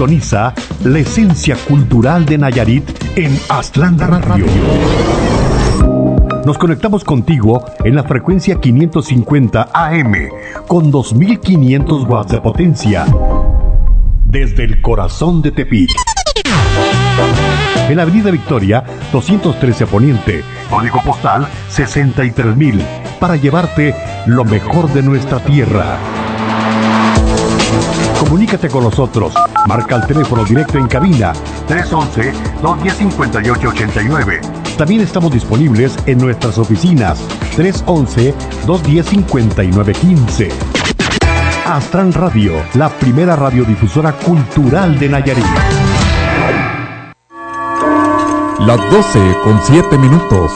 Sintoniza la esencia cultural de Nayarit en Aztlán Radio. Nos conectamos contigo en la frecuencia 550 AM con 2500 watts de potencia desde el corazón de Tepic. En la Avenida Victoria 213 Poniente, código postal 63000, para llevarte lo mejor de nuestra tierra. Comunícate con nosotros. Marca el teléfono directo en cabina 311-210-5889. También estamos disponibles en nuestras oficinas 311-210-5915. Aztlán Radio, la primera radiodifusora cultural de Nayarit. Las 12:07.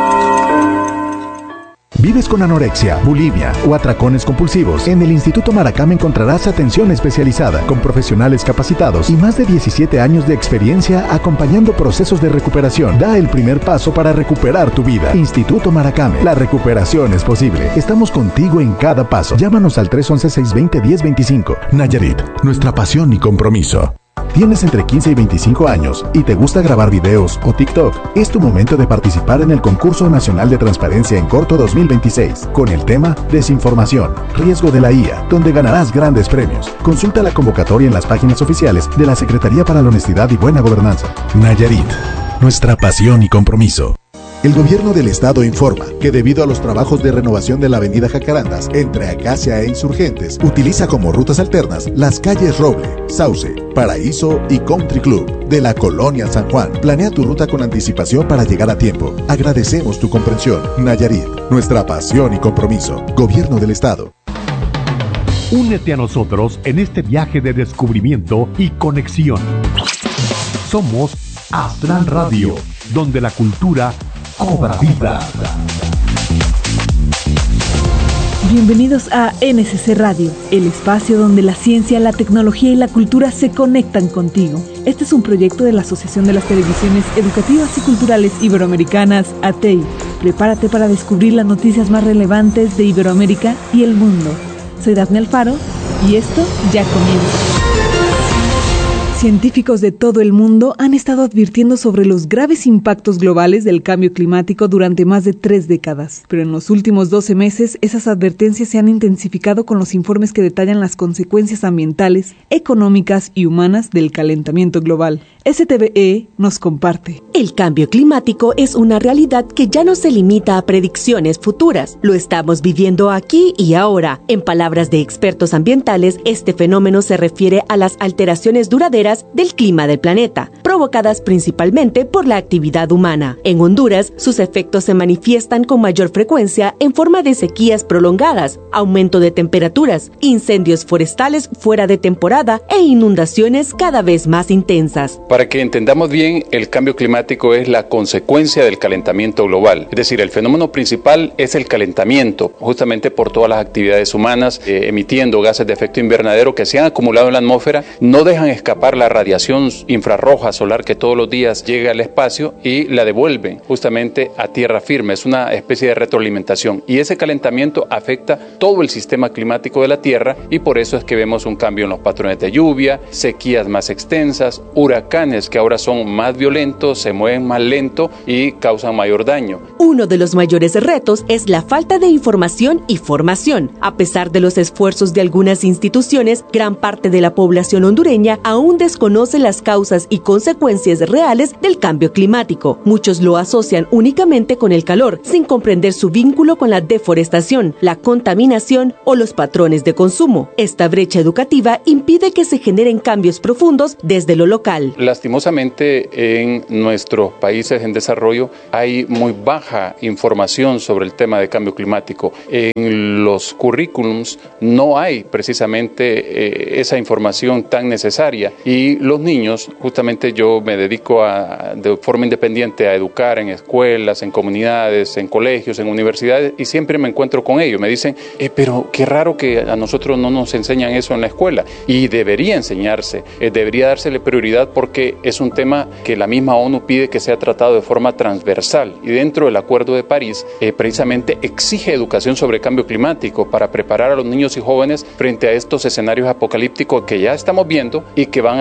¿Vives con anorexia, bulimia o atracones compulsivos? En el Instituto Maracame encontrarás atención especializada con profesionales capacitados y más de 17 años de experiencia acompañando procesos de recuperación. Da el primer paso para recuperar tu vida. Instituto Maracame, la recuperación es posible. Estamos contigo en cada paso. Llámanos al 311-620-1025. Nayarit, nuestra pasión y compromiso. ¿Tienes entre 15 y 25 años y te gusta grabar videos o TikTok? Es tu momento de participar en el Concurso Nacional de Transparencia en Corto 2026, con el tema Desinformación, riesgo de la IA, donde ganarás grandes premios. Consulta la convocatoria en las páginas oficiales de la Secretaría para la Honestidad y Buena Gobernanza. Nayarit, nuestra pasión y compromiso. El gobierno del estado informa que debido a los trabajos de renovación de la avenida Jacarandas entre Acacia e Insurgentes, utiliza como rutas alternas las calles Roble, Sauce, Paraíso y Country Club de la Colonia San Juan. Planea tu ruta con anticipación para llegar a tiempo. Agradecemos tu comprensión. Nayarit, nuestra pasión y compromiso. Gobierno del estado. Únete a nosotros en este viaje de descubrimiento y conexión. Somos Aztlán Radio, donde la cultura cobra vida. Bienvenidos a NSC Radio, el espacio donde la ciencia, la tecnología y la cultura se conectan contigo. Este es un proyecto de la Asociación de las Televisiones Educativas y Culturales Iberoamericanas, ATEI. Prepárate para descubrir las noticias más relevantes de Iberoamérica y el mundo. Soy Dafne Alfaro y esto ya comienza. Científicos de todo el mundo han estado advirtiendo sobre los graves impactos globales del cambio climático durante más de 3 décadas. Pero en los últimos 12 meses, esas advertencias se han intensificado con los informes que detallan las consecuencias ambientales, económicas y humanas del calentamiento global. STVE nos comparte. El cambio climático es una realidad que ya no se limita a predicciones futuras. Lo estamos viviendo aquí y ahora. En palabras de expertos ambientales, este fenómeno se refiere a las alteraciones duraderas del clima del planeta, provocadas principalmente por la actividad humana. En Honduras, sus efectos se manifiestan con mayor frecuencia en forma de sequías prolongadas, aumento de temperaturas, incendios forestales fuera de temporada e inundaciones cada vez más intensas. Para que entendamos bien, el cambio climático es la consecuencia del calentamiento global. Es decir, el fenómeno principal es el calentamiento, justamente por todas las actividades humanas, emitiendo gases de efecto invernadero que se han acumulado en la atmósfera, no dejan escapar la radiación infrarroja solar que todos los días llega al espacio y la devuelven justamente a tierra firme. Es una especie de retroalimentación y ese calentamiento afecta todo el sistema climático de la Tierra y por eso es que vemos un cambio en los patrones de lluvia, sequías más extensas, huracanes que ahora son más violentos, se mueven más lento y causan mayor daño. Uno de los mayores retos es la falta de información y formación. A pesar de los esfuerzos de algunas instituciones, gran parte de la población hondureña aún desconoce las causas y consecuencias reales del cambio climático. Muchos lo asocian únicamente con el calor, sin comprender su vínculo con la deforestación, la contaminación o los patrones de consumo. Esta brecha educativa impide que se generen cambios profundos desde lo local. Lastimosamente, en nuestros países en desarrollo hay muy baja información sobre el tema de cambio climático. En los currículums no hay precisamente esa información tan necesaria y los niños, justamente yo me dedico de forma independiente a educar en escuelas, en comunidades, en colegios, en universidades y siempre me encuentro con ellos. Me dicen, pero qué raro que a nosotros no nos enseñan eso en la escuela y debería enseñarse, debería dársele prioridad porque es un tema que la misma ONU pide que sea tratado de forma transversal y dentro del Acuerdo de París precisamente exige educación sobre cambio climático para preparar a los niños y jóvenes frente a estos escenarios apocalípticos que ya estamos viendo y que van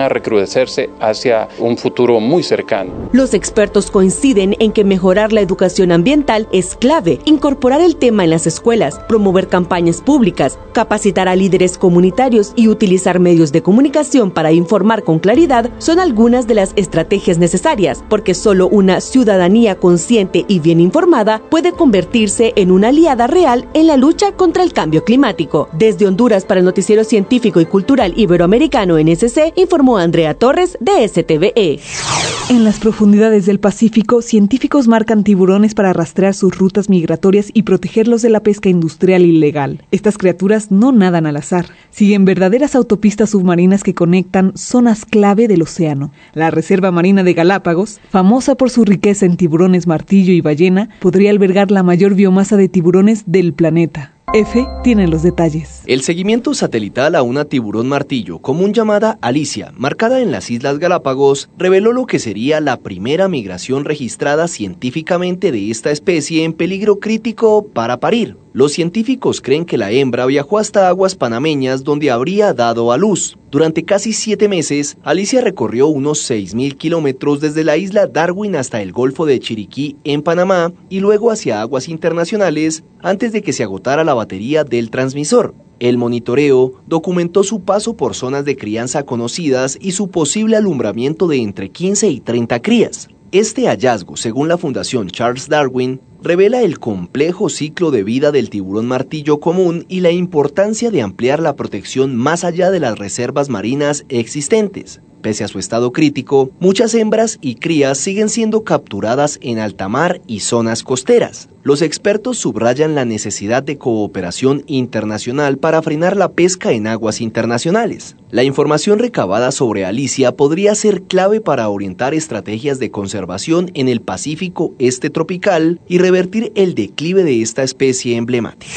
a recrudecerse hacia un futuro muy cercano. Los expertos coinciden en que mejorar la educación ambiental es clave, incorporar el tema en las escuelas, promover campañas públicas, capacitar a líderes comunitarios y utilizar medios de comunicación para informar con claridad son algunas de las estrategias necesarias, porque solo una ciudadanía consciente y bien informada puede convertirse en una aliada real en la lucha contra el cambio climático. Desde Honduras para el Noticiero Científico y Cultural Iberoamericano NSC, informó Andrea Torres de STVE. En las profundidades del Pacífico, científicos marcan tiburones para rastrear sus rutas migratorias y protegerlos de la pesca industrial ilegal. Estas criaturas no nadan al azar, siguen verdaderas autopistas submarinas que conectan zonas clave del océano. La Reserva Marina de Galápagos, famosa por su riqueza en tiburones martillo y ballena, podría albergar la mayor biomasa de tiburones del planeta. F tiene los detalles. El seguimiento satelital a una tiburón martillo, común llamada Alicia, marcada en las Islas Galápagos, reveló lo que sería la primera migración registrada científicamente de esta especie en peligro crítico para parir. Los científicos creen que la hembra viajó hasta aguas panameñas donde habría dado a luz. Durante casi 7 meses, Alicia recorrió unos 6.000 kilómetros desde la isla Darwin hasta el Golfo de Chiriquí en Panamá y luego hacia aguas internacionales antes de que se agotara la batería del transmisor. El monitoreo documentó su paso por zonas de crianza conocidas y su posible alumbramiento de entre 15 y 30 crías. Este hallazgo, según la Fundación Charles Darwin, revela el complejo ciclo de vida del tiburón martillo común y la importancia de ampliar la protección más allá de las reservas marinas existentes. Pese a su estado crítico, muchas hembras y crías siguen siendo capturadas en alta mar y zonas costeras. Los expertos subrayan la necesidad de cooperación internacional para frenar la pesca en aguas internacionales. La información recabada sobre Alicia podría ser clave para orientar estrategias de conservación en el Pacífico este tropical y revertir el declive de esta especie emblemática.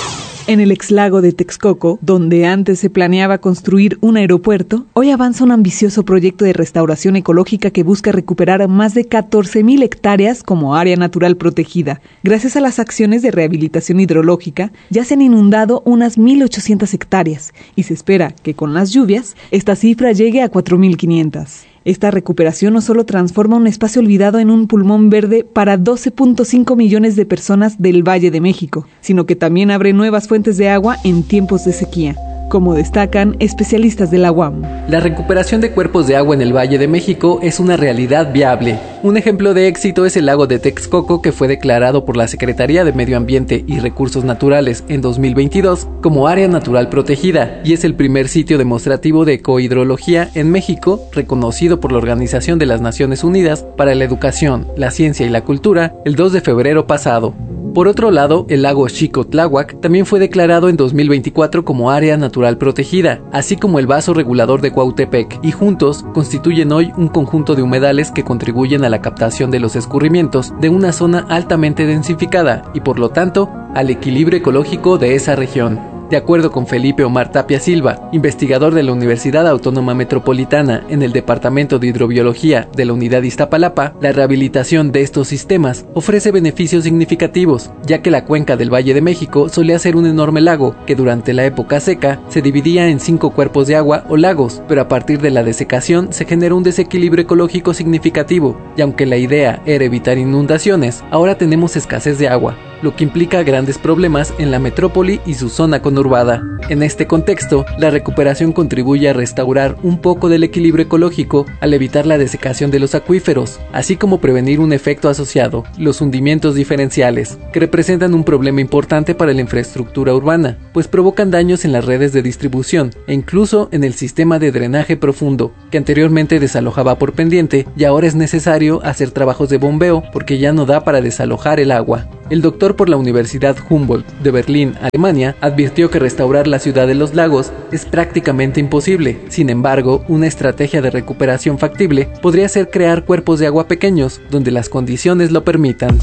En el exlago de Texcoco, donde antes se planeaba construir un aeropuerto, hoy avanza un ambicioso proyecto de restauración ecológica que busca recuperar más de 14.000 hectáreas como área natural protegida. Gracias a las acciones de rehabilitación hidrológica, ya se han inundado unas 1.800 hectáreas y se espera que con las lluvias, esta cifra llegue a 4.500. Esta recuperación no solo transforma un espacio olvidado en un pulmón verde para 12.5 millones de personas del Valle de México, sino que también abre nuevas fuentes de agua en tiempos de sequía, como destacan especialistas de la UAM. La recuperación de cuerpos de agua en el Valle de México es una realidad viable. Un ejemplo de éxito es el lago de Texcoco, que fue declarado por la Secretaría de Medio Ambiente y Recursos Naturales en 2022 como área natural protegida y es el primer sitio demostrativo de ecohidrología en México reconocido por la Organización de las Naciones Unidas para la Educación, la Ciencia y la Cultura el 2 de febrero pasado. Por otro lado, el lago Xico-Tláhuac también fue declarado en 2024 como área natural protegida, así como el vaso regulador de Cuautepec, y juntos constituyen hoy un conjunto de humedales que contribuyen a la captación de los escurrimientos de una zona altamente densificada y por lo tanto al equilibrio ecológico de esa región. De acuerdo con Felipe Omar Tapia Silva, investigador de la Universidad Autónoma Metropolitana en el Departamento de Hidrobiología de la Unidad Iztapalapa, la rehabilitación de estos sistemas ofrece beneficios significativos, ya que la cuenca del Valle de México solía ser un enorme lago que durante la época seca se dividía en 5 cuerpos de agua o lagos, pero a partir de la desecación se generó un desequilibrio ecológico significativo, y aunque la idea era evitar inundaciones, ahora tenemos escasez de agua, lo que implica grandes problemas en la metrópoli y su zona conurbada. En este contexto, la recuperación contribuye a restaurar un poco del equilibrio ecológico al evitar la desecación de los acuíferos, así como prevenir un efecto asociado, los hundimientos diferenciales, que representan un problema importante para la infraestructura urbana, pues provocan daños en las redes de distribución e incluso en el sistema de drenaje profundo, que anteriormente desalojaba por pendiente y ahora es necesario hacer trabajos de bombeo porque ya no da para desalojar el agua. El doctor por la Universidad Humboldt de Berlín, Alemania, advirtió que restaurar la ciudad de los lagos es prácticamente imposible. Sin embargo, una estrategia de recuperación factible podría ser crear cuerpos de agua pequeños donde las condiciones lo permitan.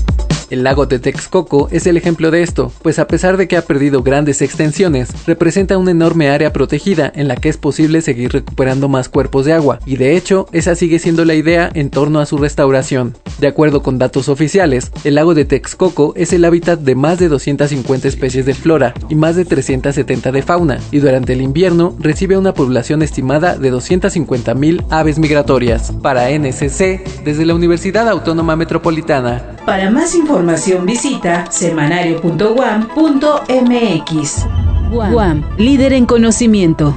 El lago de Texcoco es el ejemplo de esto, pues a pesar de que ha perdido grandes extensiones, representa una enorme área protegida en la que es posible seguir recuperando más cuerpos de agua, y de hecho, esa sigue siendo la idea en torno a su restauración. De acuerdo con datos oficiales, el lago de Texcoco es el hábitat de más de 250 especies de flora y más de 370 de fauna, y durante el invierno recibe una población estimada de 250,000 aves migratorias. Para NSC, desde la Universidad Autónoma Metropolitana. Para más información visita semanario.uam.mx. UAM, líder en conocimiento.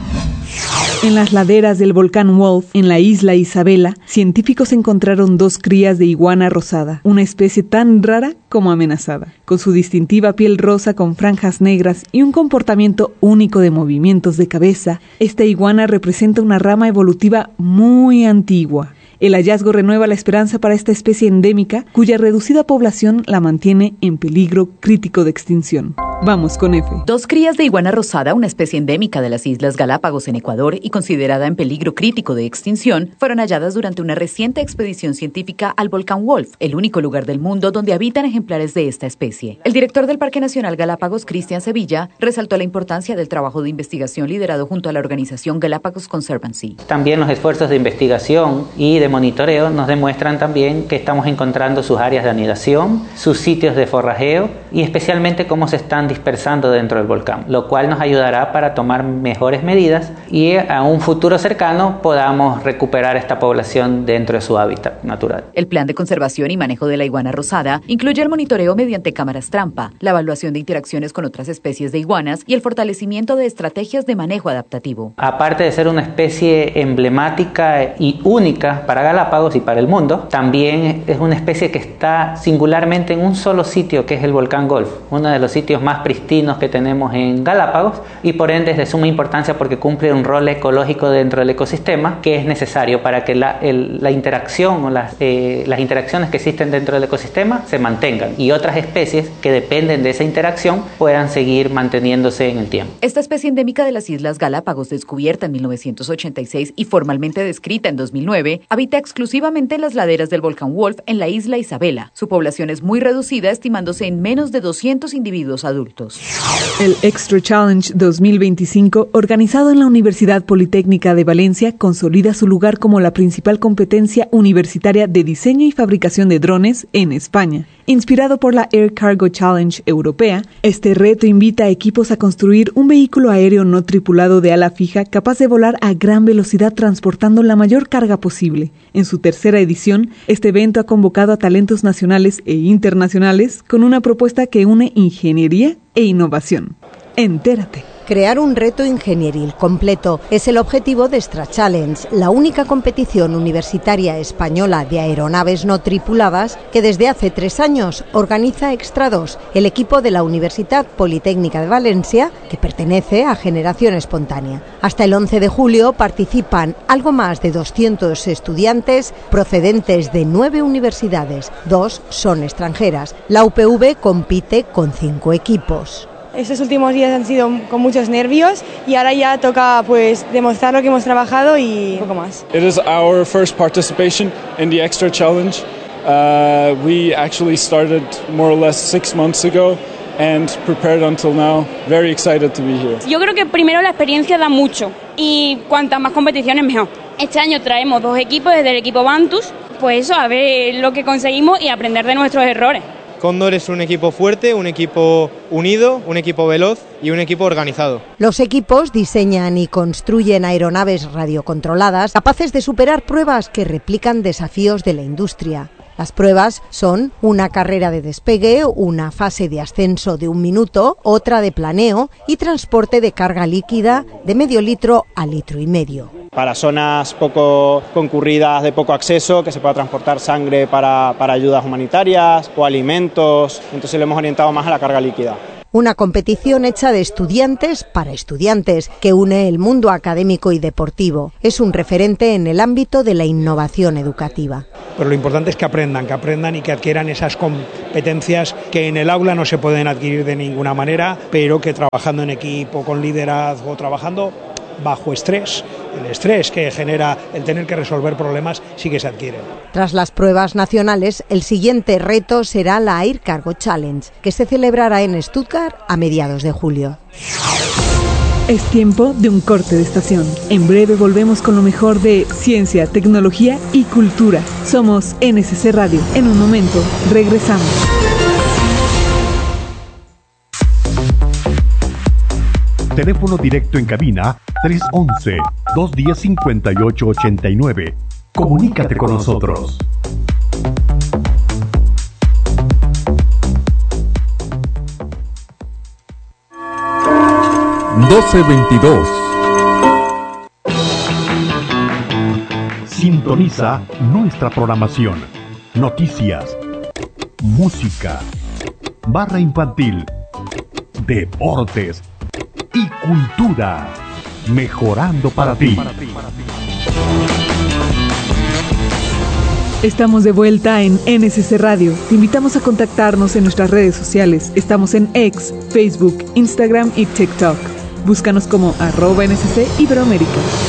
En las laderas del volcán Wolf, en la isla Isabela, científicos encontraron 2 crías de iguana rosada, una especie tan rara como amenazada. Con su distintiva piel rosa con franjas negras y un comportamiento único de movimientos de cabeza, esta iguana representa una rama evolutiva muy antigua. El hallazgo renueva la esperanza para esta especie endémica, cuya reducida población la mantiene en peligro crítico de extinción. Vamos con F. 2 crías de iguana rosada, una especie endémica de las Islas Galápagos en Ecuador y considerada en peligro crítico de extinción, fueron halladas durante una reciente expedición científica al volcán Wolf, el único lugar del mundo donde habitan ejemplares de esta especie. El director del Parque Nacional Galápagos, Cristian Sevilla, resaltó la importancia del trabajo de investigación liderado junto a la organización Galápagos Conservancy. También los esfuerzos de investigación y de monitoreo nos demuestran también que estamos encontrando sus áreas de anidación, sus sitios de forrajeo y especialmente cómo se están dispersando dentro del volcán, lo cual nos ayudará para tomar mejores medidas y a un futuro cercano podamos recuperar esta población dentro de su hábitat natural. El plan de conservación y manejo de la iguana rosada incluye el monitoreo mediante cámaras trampa, la evaluación de interacciones con otras especies de iguanas y el fortalecimiento de estrategias de manejo adaptativo. Aparte de ser una especie emblemática y única para Galápagos y para el mundo, también es una especie que está singularmente en un solo sitio, que es el volcán Wolf, uno de los sitios más pristinos que tenemos en Galápagos y por ende es de suma importancia porque cumple un rol ecológico dentro del ecosistema que es necesario para que la interacción o las interacciones que existen dentro del ecosistema se mantengan y otras especies que dependen de esa interacción puedan seguir manteniéndose en el tiempo. Esta especie endémica de las Islas Galápagos, descubierta en 1986 y formalmente descrita en 2009, habita exclusivamente en las laderas del volcán Wolf en la isla Isabela. Su población es muy reducida, estimándose en menos de 200 individuos adultos. El Extra Challenge 2025, organizado en la Universidad Politécnica de Valencia, consolida su lugar como la principal competencia universitaria de diseño y fabricación de drones en España. Inspirado por la Air Cargo Challenge europea, este reto invita a equipos a construir un vehículo aéreo no tripulado de ala fija capaz de volar a gran velocidad transportando la mayor carga posible. En su tercera edición, este evento ha convocado a talentos nacionales e internacionales con una propuesta que une ingeniería e innovación. Entérate. Crear un reto ingenieril completo es el objetivo de Extra Challenge, la única competición universitaria española de aeronaves no tripuladas que desde hace 3 años organiza Extra 2, el equipo de la Universidad Politécnica de Valencia, que pertenece a Generación Espontánea. Hasta el 11 de julio participan algo más de 200 estudiantes procedentes de 9 universidades, 2 son extranjeras. La UPV compite con 5 equipos. Estos últimos días han sido con muchos nervios y ahora ya toca pues demostrar lo que hemos trabajado y un poco más. It is our first participation in the Extra Challenge. We actually started more or less 6 months ago and prepared until now. Very excited to be here. Yo creo que primero la experiencia da mucho y cuantas más competiciones mejor. Este año traemos 2 equipos desde el equipo Bantus, pues eso, a ver lo que conseguimos y aprender de nuestros errores. Cóndor es un equipo fuerte, un equipo unido, un equipo veloz y un equipo organizado. Los equipos diseñan y construyen aeronaves radiocontroladas capaces de superar pruebas que replican desafíos de la industria. Las pruebas son una carrera de despegue, una fase de ascenso de 1 minuto, otra de planeo y transporte de carga líquida de medio litro a 1,5 litros. Para zonas poco concurridas, de poco acceso, que se pueda transportar sangre para ayudas humanitarias o alimentos, entonces lo hemos orientado más a la carga líquida. Una competición hecha de estudiantes para estudiantes que une el mundo académico y deportivo. Es un referente en el ámbito de la innovación educativa. Pero lo importante es que aprendan y que adquieran esas competencias que en el aula no se pueden adquirir de ninguna manera, pero que trabajando en equipo, con liderazgo, trabajando bajo estrés. El estrés que genera el tener que resolver problemas sí que se adquiere. Tras las pruebas nacionales, el siguiente reto será la Air Cargo Challenge, que se celebrará en Stuttgart a mediados de julio. Es tiempo de un corte de estación. En breve volvemos con lo mejor de ciencia, tecnología y cultura. Somos NSC Radio. En un momento, regresamos. Teléfono directo en cabina 311-210-5889. Comunícate con nosotros. (12:22). Sintoniza nuestra programación. Noticias, música, barra infantil, deportes y cultura. Mejorando para ti. Estamos de vuelta en NSC Radio. Te invitamos a contactarnos en nuestras redes sociales. Estamos en X, Facebook, Instagram y TikTok. Búscanos como @NSC Iberoamérica.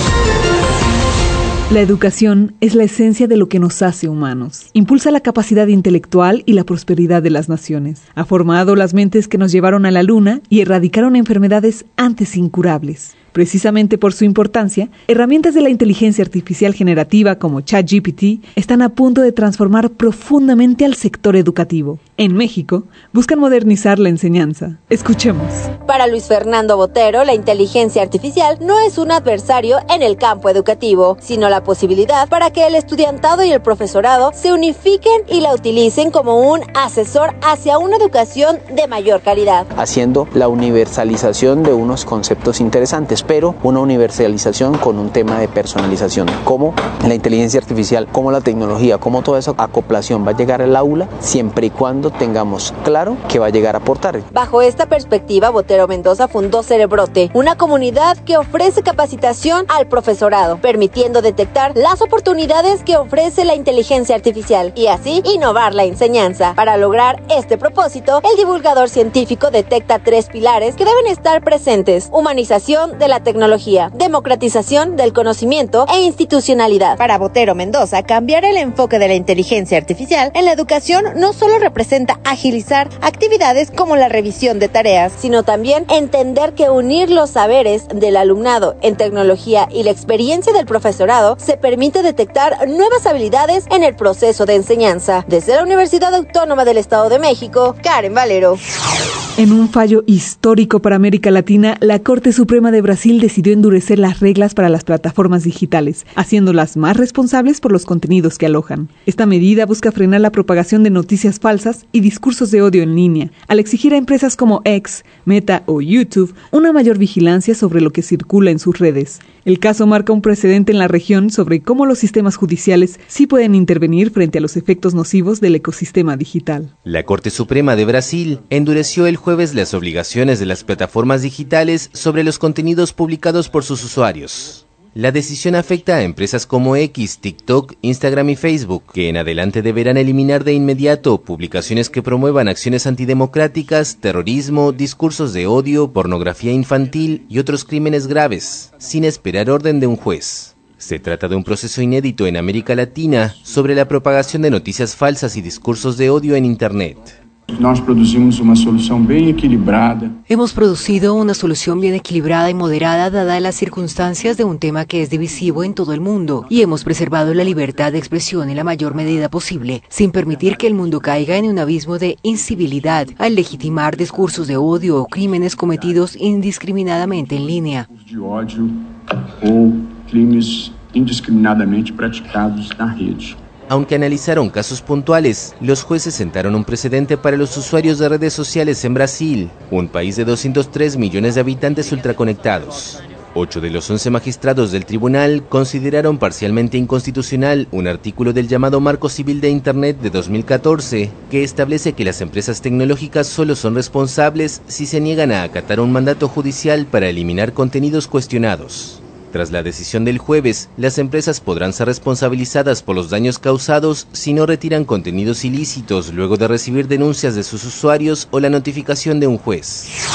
La educación es la esencia de lo que nos hace humanos. Impulsa la capacidad intelectual y la prosperidad de las naciones. Ha formado las mentes que nos llevaron a la luna y erradicaron enfermedades antes incurables. Precisamente por su importancia, herramientas de la inteligencia artificial generativa como ChatGPT están a punto de transformar profundamente al sector educativo. En México, buscan modernizar la enseñanza. Escuchemos. Para Luis Fernando Botero, la inteligencia artificial no es un adversario en el campo educativo, sino la posibilidad para que el estudiantado y el profesorado se unifiquen y la utilicen como un asesor hacia una educación de mayor calidad. Haciendo la universalización de unos conceptos interesantes, pero una universalización con un tema de personalización, cómo la inteligencia artificial, cómo la tecnología, cómo toda esa acoplación va a llegar al aula, siempre y cuando tengamos claro que va a llegar a aportar. Bajo esta perspectiva, Botero Mendoza fundó Cerebrote, una comunidad que ofrece capacitación al profesorado, permitiendo detectar las oportunidades que ofrece la inteligencia artificial y así innovar la enseñanza. Para lograr este propósito, el divulgador científico detecta 3 pilares que deben estar presentes: humanización de la tecnología, democratización del conocimiento e institucionalidad. Para Botero Mendoza, cambiar el enfoque de la inteligencia artificial en la educación no solo representa agilizar actividades como la revisión de tareas, sino también entender que unir los saberes del alumnado en tecnología y la experiencia del profesorado se permite detectar nuevas habilidades en el proceso de enseñanza. Desde la Universidad Autónoma del Estado de México, Karen Valero. En un fallo histórico para América Latina, la Corte Suprema de Brasil decidió endurecer las reglas para las plataformas digitales, haciéndolas más responsables por los contenidos que alojan. Esta medida busca frenar la propagación de noticias falsas y discursos de odio en línea, al exigir a empresas como X, Meta o YouTube una mayor vigilancia sobre lo que circula en sus redes. El caso marca un precedente en la región sobre cómo los sistemas judiciales sí pueden intervenir frente a los efectos nocivos del ecosistema digital. La Corte Suprema de Brasil endureció el jueves las obligaciones de las plataformas digitales sobre los contenidos publicados por sus usuarios. La decisión afecta a empresas como X, TikTok, Instagram y Facebook, que en adelante deberán eliminar de inmediato publicaciones que promuevan acciones antidemocráticas, terrorismo, discursos de odio, pornografía infantil y otros crímenes graves, sin esperar orden de un juez. Se trata de un proceso inédito en América Latina sobre la propagación de noticias falsas y discursos de odio en Internet. Hemos producido una solución bien equilibrada y moderada dadas las circunstancias de un tema que es divisivo en todo el mundo, y hemos preservado la libertad de expresión en la mayor medida posible, sin permitir que el mundo caiga en un abismo de incivilidad al legitimar discursos de odio o crímenes cometidos indiscriminadamente en línea. Aunque analizaron casos puntuales, los jueces sentaron un precedente para los usuarios de redes sociales en Brasil, un país de 203 millones de habitantes ultraconectados. 8 de los 11 magistrados del tribunal consideraron parcialmente inconstitucional un artículo del llamado Marco Civil de Internet de 2014, que establece que las empresas tecnológicas solo son responsables si se niegan a acatar un mandato judicial para eliminar contenidos cuestionados. Tras la decisión del jueves, las empresas podrán ser responsabilizadas por los daños causados si no retiran contenidos ilícitos luego de recibir denuncias de sus usuarios o la notificación de un juez.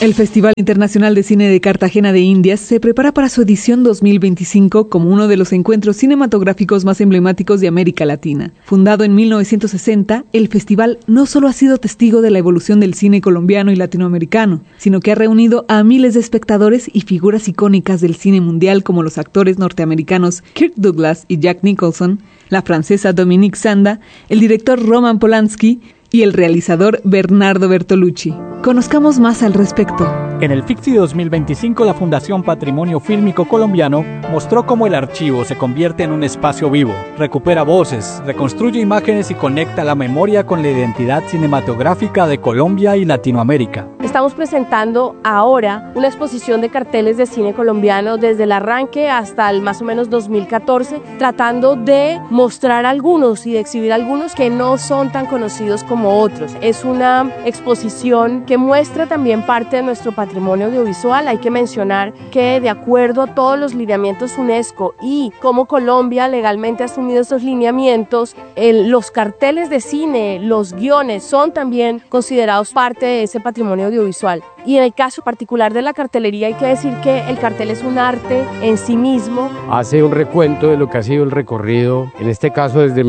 El Festival Internacional de Cine de Cartagena de Indias se prepara para su edición 2025 como uno de los encuentros cinematográficos más emblemáticos de América Latina. Fundado en 1960, el festival no solo ha sido testigo de la evolución del cine colombiano y latinoamericano, sino que ha reunido a miles de espectadores y figuras icónicas del cine mundial como los actores norteamericanos Kirk Douglas y Jack Nicholson, la francesa Dominique Sanda, el director Roman Polanski y el realizador Bernardo Bertolucci. Conozcamos más al respecto. En el FICSI 2025, la Fundación Patrimonio Fílmico Colombiano mostró cómo el archivo se convierte en un espacio vivo, recupera voces, reconstruye imágenes y conecta la memoria con la identidad cinematográfica de Colombia y Latinoamérica. Estamos presentando ahora una exposición de carteles de cine colombiano desde el arranque hasta el más o menos 2014, tratando de mostrar algunos y de exhibir algunos que no son tan conocidos como otros. Es una exposición que muestra también parte de nuestro patrimonio audiovisual. Hay que mencionar que de acuerdo a todos los lineamientos UNESCO y como Colombia legalmente ha asumido estos lineamientos, los carteles de cine, los guiones son también considerados parte de ese patrimonio audiovisual. Y en el caso particular de la cartelería hay que decir que el cartel es un arte en sí mismo. Hace un recuento de lo que ha sido el recorrido, en este caso desde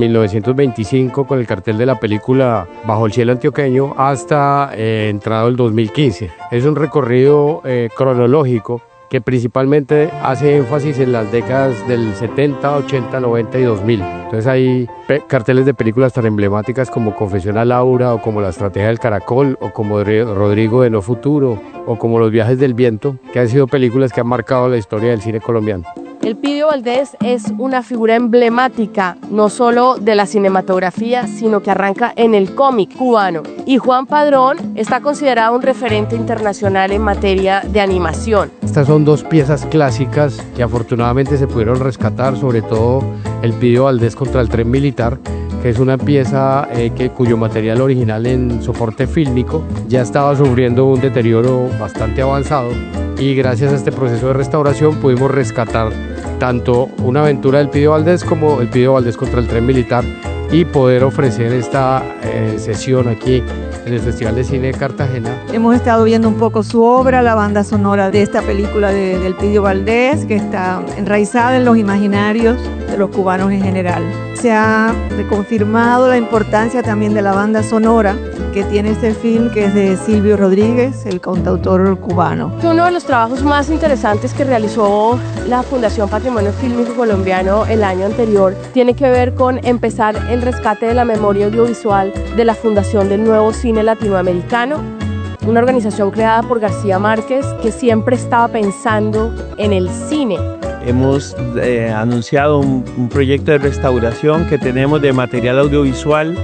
1925 con el cartel de la película Bajo el cielo antioqueño hasta entrado el 2015. Es un recorrido cronológico que principalmente hace énfasis en las décadas del 70, 80, 90 y 2000. Entonces hay carteles de películas tan emblemáticas como Confesión a Laura, o como La Estrategia del Caracol, o como Rodrigo de No Futuro, o como Los Viajes del Viento, que han sido películas que han marcado la historia del cine colombiano. Elpidio Valdés es una figura emblemática, no solo de la cinematografía, sino que arranca en el cómic cubano. Y Juan Padrón está considerado un referente internacional en materia de animación. Estas son dos piezas clásicas que afortunadamente se pudieron rescatar, sobre todo Elpidio Valdés contra el tren militar, que es una pieza cuyo material original en soporte fílmico ya estaba sufriendo un deterioro bastante avanzado, y gracias a este proceso de restauración pudimos rescatar tanto una aventura del Elpidio Valdés como el Elpidio Valdés contra el tren militar y poder ofrecer esta sesión aquí en el Festival de Cine de Cartagena. Hemos estado viendo un poco su obra, la banda sonora de esta película de Elpidio Valdés, que está enraizada en los imaginarios de los cubanos en general. Se ha reconfirmado la importancia también de la banda sonora que tiene este film, que es de Silvio Rodríguez, el cantautor cubano. Uno de los trabajos más interesantes que realizó la Fundación Patrimonio Fílmico Colombiano el año anterior tiene que ver con empezar el rescate de la memoria audiovisual de la Fundación del Nuevo Cine Latinoamericano, una organización creada por García Márquez que siempre estaba pensando en el cine. Hemos anunciado un proyecto de restauración que tenemos de material audiovisual,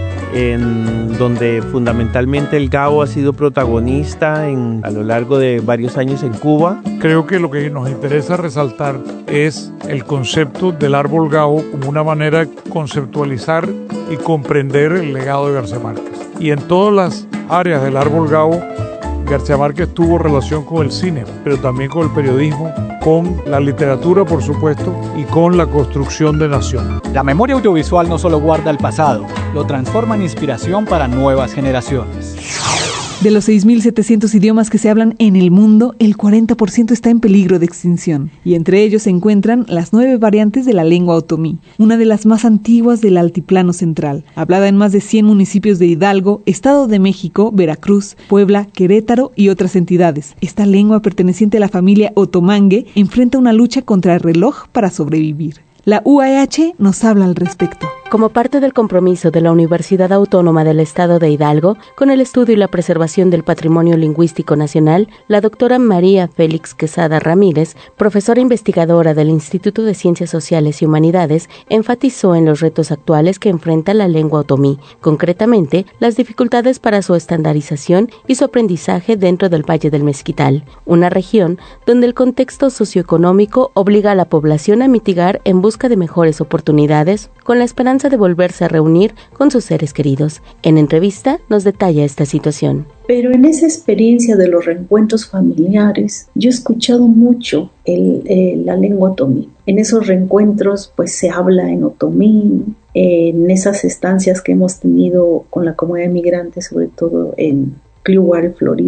en donde fundamentalmente el Gao ha sido protagonista a lo largo de varios años en Cuba. Creo que lo que nos interesa resaltar es el concepto del árbol Gao como una manera de conceptualizar y comprender el legado de García Márquez. Y en todas las áreas del árbol Gao, García Márquez tuvo relación con el cine, pero también con el periodismo, con la literatura, por supuesto, y con la construcción de nación. La memoria audiovisual no solo guarda el pasado, lo transforma en inspiración para nuevas generaciones. De los 6.700 idiomas que se hablan en el mundo, el 40% está en peligro de extinción, y entre ellos se encuentran las 9 variantes de la lengua otomí, una de las más antiguas del Altiplano Central, hablada en más de 100 municipios de Hidalgo, Estado de México, Veracruz, Puebla, Querétaro y otras entidades. Esta lengua, perteneciente a la familia otomangue, enfrenta una lucha contra el reloj para sobrevivir. La UAH nos habla al respecto. Como parte del compromiso de la Universidad Autónoma del Estado de Hidalgo con el estudio y la preservación del patrimonio lingüístico nacional, la doctora María Félix Quesada Ramírez, profesora investigadora del Instituto de Ciencias Sociales y Humanidades, enfatizó en los retos actuales que enfrenta la lengua otomí, concretamente las dificultades para su estandarización y su aprendizaje dentro del Valle del Mezquital, una región donde el contexto socioeconómico obliga a la población a mitigar en busca de mejores oportunidades, con la esperanza de volverse a reunir con sus seres queridos. En entrevista nos detalla esta situación. Pero en esa experiencia de los reencuentros familiares, yo he escuchado mucho la lengua otomí. En esos reencuentros pues se habla en otomí, en esas estancias que hemos tenido con la comunidad migrante, sobre todo en Clearwater, Florida,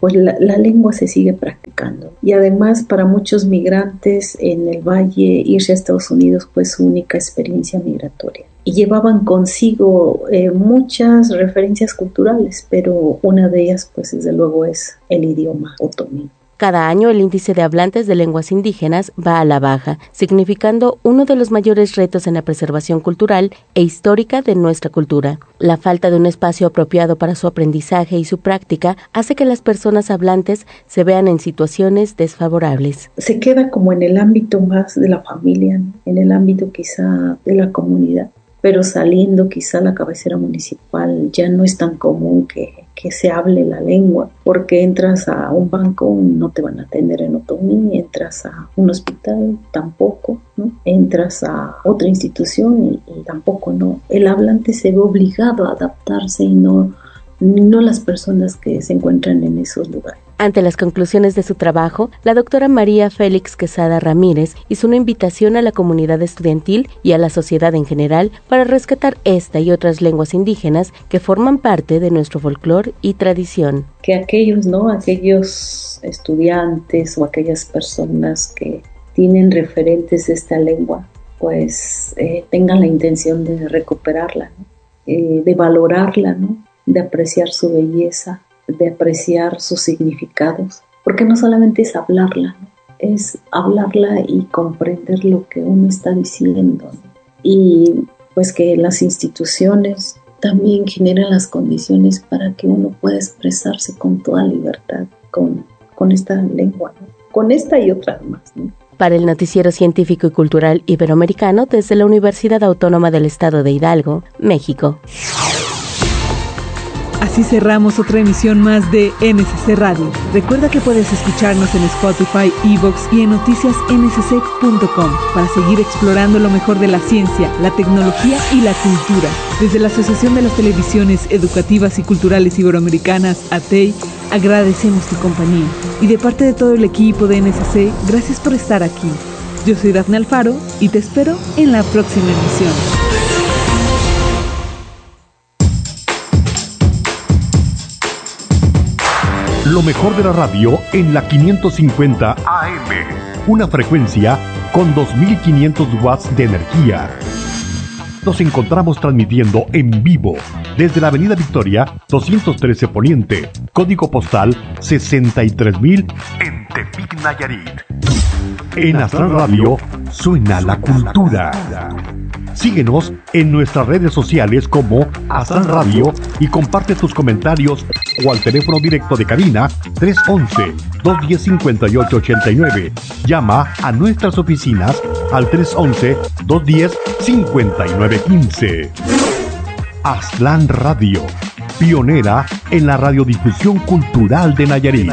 pues la lengua se sigue practicando. Y además para muchos migrantes en el valle irse a Estados Unidos fue su única experiencia migratoria. Y llevaban consigo muchas referencias culturales, pero una de ellas pues desde luego es el idioma otomí. Cada año el índice de hablantes de lenguas indígenas va a la baja, significando uno de los mayores retos en la preservación cultural e histórica de nuestra cultura. La falta de un espacio apropiado para su aprendizaje y su práctica hace que las personas hablantes se vean en situaciones desfavorables. Se queda como en el ámbito más de la familia, ¿no? En el ámbito quizá de la comunidad, pero saliendo quizá a la cabecera municipal ya no es tan común que se hable la lengua, porque entras a un banco, no te van a atender en otomí, entras a un hospital, tampoco, ¿no? Entras a otra institución y tampoco, ¿no? El hablante se ve obligado a adaptarse y no las personas que se encuentran en esos lugares. Ante las conclusiones de su trabajo, la doctora María Félix Quesada Ramírez hizo una invitación a la comunidad estudiantil y a la sociedad en general para rescatar esta y otras lenguas indígenas que forman parte de nuestro folclore y tradición. Que aquellos estudiantes o aquellas personas que tienen referentes de esta lengua, pues tengan la intención de recuperarla, ¿no? De valorarla, ¿no? De apreciar su belleza, de apreciar sus significados, porque no solamente es hablarla, ¿no? Es hablarla y comprender lo que uno está diciendo, ¿no? Y pues que las instituciones también generan las condiciones para que uno pueda expresarse con toda libertad con esta lengua, ¿no? Con esta y otras más, ¿no? Para el Noticiero Científico y Cultural Iberoamericano desde la Universidad Autónoma del Estado de Hidalgo, México. Así cerramos otra emisión más de NSC Radio. Recuerda que puedes escucharnos en Spotify, iVoox y en noticiasnsc.com para seguir explorando lo mejor de la ciencia, la tecnología y la cultura. Desde la Asociación de las Televisiones Educativas y Culturales Iberoamericanas, ATEI, agradecemos tu compañía. Y de parte de todo el equipo de NSC, gracias por estar aquí. Yo soy Dafne Alfaro y te espero en la próxima emisión. Lo mejor de la radio en la 550 AM, una frecuencia con 2500 watts de energía. Nos encontramos transmitiendo en vivo desde la Avenida Victoria 213 Poniente, código postal 63000 en Tepic, Nayarit. En Astral Radio suena la cultura. Síguenos en nuestras redes sociales como Astral Radio y comparte tus comentarios o al teléfono directo de cabina 311-210-5889. Llama a nuestras oficinas al 311-210-5915. Astral Radio, pionera en la radiodifusión cultural de Nayarit.